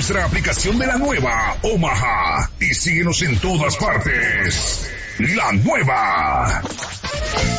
nuestra aplicación de la nueva Omaha y síguenos en todas partes. La nueva.